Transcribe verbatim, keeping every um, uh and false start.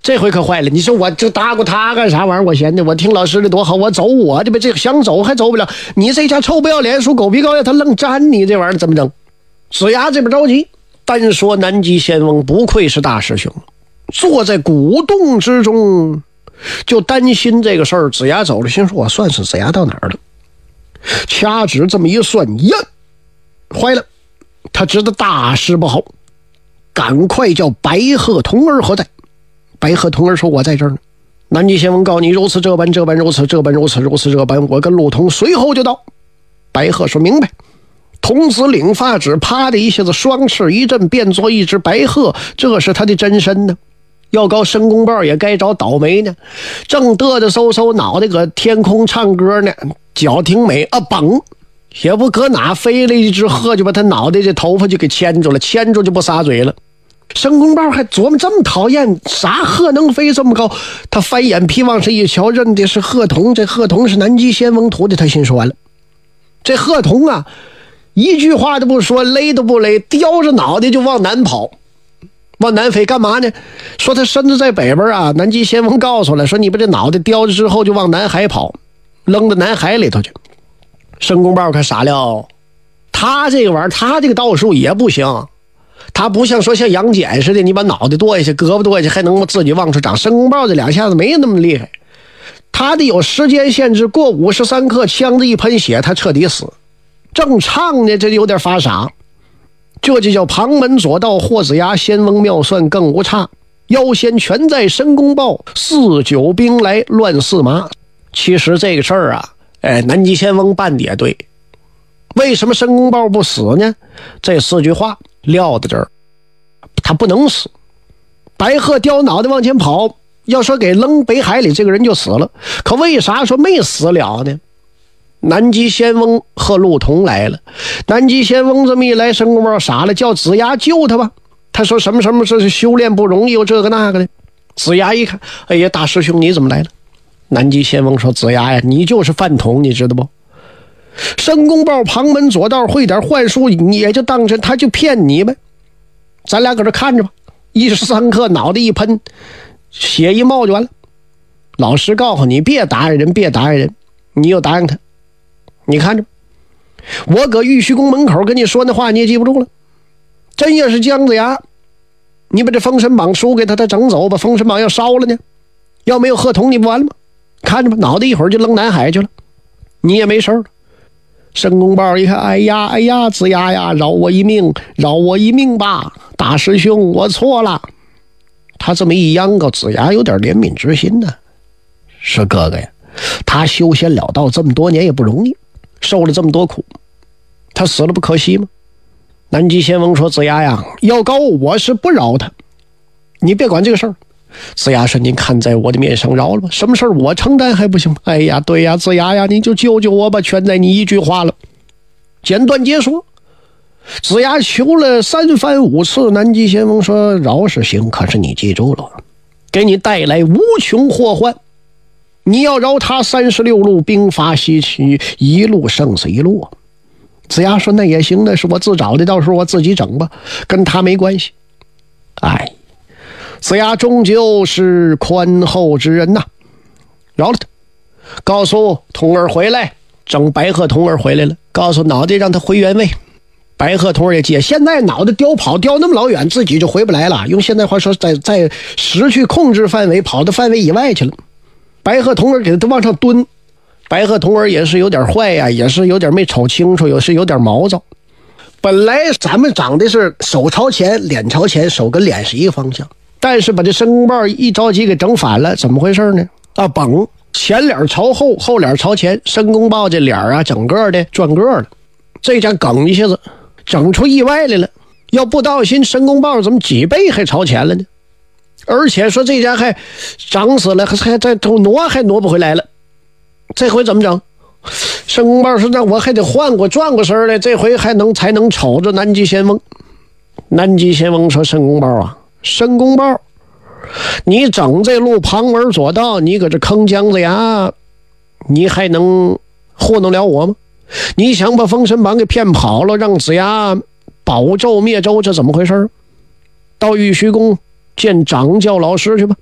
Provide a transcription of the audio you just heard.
这回可坏了，你说我这打过他干啥玩意儿？我闲的，我听老师的多好，我走我的呗，这个想走还走不了。你这家臭不要脸，属狗皮膏药，他愣粘你，这玩意儿怎么整？子牙这边着急，单说南极仙翁不愧是大师兄，坐在古洞之中，就担心这个事儿。子牙走了，心说我算是子牙到哪儿了？掐指这么一算，呀，坏了！他知道大事不好，赶快叫白鹤童儿何在？白鹤童儿说：“我在这儿呢。”南极仙翁告你如此这般这般如此这般如此如此这般，我跟陆童随后就到。白鹤说：“明白。”童子领发指，啪的一下子，双翅一震，变作一只白鹤，这是他的真身呢。要告申公豹也该找倒霉呢，正嘚嘚嗖嗖，脑袋搁天空唱歌呢，脚挺美啊，嘣！也不搁哪飞了一只鹤，就把他脑袋这头发就给牵住了，牵住就不撒嘴了。申公豹还琢磨这么讨厌，啥鹤能飞这么高？他翻眼皮往上一瞧，认的是鹤童，这鹤童是南极仙翁徒弟。他心说完了，这鹤童啊，一句话都不说，勒都不勒，叼着脑袋就往南跑，往南飞干嘛呢？说他身子在北边啊，南极仙翁告诉了，说你把这脑袋叼着之后就往南海跑，扔到南海里头去。申公豹可傻了，他这个玩意儿，他这个道术也不行，他不像说像杨戬似的，你把脑袋剁下去，胳膊剁下去，还能自己往出长。申公豹这两下子没那么厉害，他得有时间限制，过五十三刻，枪子一喷血，他彻底死。正唱呢，这有点发傻。这就叫旁门左道，霍子牙，仙翁妙算更无差。妖仙全在申公豹，四九兵来乱四麻。其实这个事儿啊，哎，南极仙翁办的也对。为什么申公豹不死呢？这四句话撂在这儿，他不能死。白鹤叼脑袋往前跑，要说给扔北海里，这个人就死了。可为啥说没死了呢？南极仙翁和陆童来了，南极仙翁这么一来，申公豹傻了，叫子牙救他吧。他说什么什么是修炼不容易，有这个那个的。子牙一看，哎呀，大师兄你怎么来了？南极仙翁说：子牙呀，你就是饭桶，你知道不？申公豹旁门左道，会点幻术，你也就当真他就骗你呗。咱俩搁这看着吧。一时三刻，脑袋一喷，血一冒就完了。老师告诉你，别答应人，别答应人，你又答应他。你看着，我搁玉虚宫门口跟你说那话，你也记不住了。真要是姜子牙，你把这封神榜输给他，他整走，把封神榜要烧了呢？要没有鹤童，你不完了吗？看着吧，脑袋一会儿就扔南海去了，你也没事了。申公豹一看，哎呀哎呀，子牙呀，饶我一命，饶我一命吧，大师兄，我错了。他这么一央告，子牙有点怜悯之心呢，说哥哥呀，他修仙了道这么多年也不容易，受了这么多苦，他死了不可惜吗？南极仙翁说：子牙呀，要告我是不饶他，你别管这个事儿。子牙说：您看在我的面上饶了吧，什么事儿我承担还不行吗？哎呀，对呀，子牙呀，你就救救我吧，全在你一句话了。简短结束。子牙求了三番五次，南极仙翁说：饶是行，可是你记住了，给你带来无穷祸患，你要饶他三十六路兵法西岐，一路胜死一路。子牙说：那也行，那是我自找的，到时候我自己整吧，跟他没关系。哎，子牙终究是宽厚之人呐，饶了他，告诉童儿回来，整白鹤童儿回来了，告诉脑袋让他回原位。白鹤童儿也接，现在脑袋叼跑叼那么老远，自己就回不来了，用现在话说，在在失去控制范围，跑到范围以外去了。白鹤童儿给他往上蹲，白鹤童儿也是有点坏呀，也是有点没瞅清楚，也是有点毛躁。本来咱们长的是手朝前，脸朝前，手跟脸是一个方向，但是把这申公豹一着急给整反了，怎么回事呢？啊，绷，前脸朝后，后脸朝前，申公豹这脸啊，整个的转个了，这家梗一下子整出意外来了。要不当心，申公豹怎么几倍还朝前了呢？而且说这家还长死了，还再挪还挪不回来了。这回怎么整？申公豹说：那我还得换过转过身来，这回还能才能瞅着南极仙翁。南极仙翁说：申公豹啊，申公豹，你整这路旁门左道，你搁这坑姜子牙，你还能糊弄了我吗？你想把封神榜给骗跑了，让子牙保纣灭纣，这怎么回事？到玉虚宫见掌教老师去吧。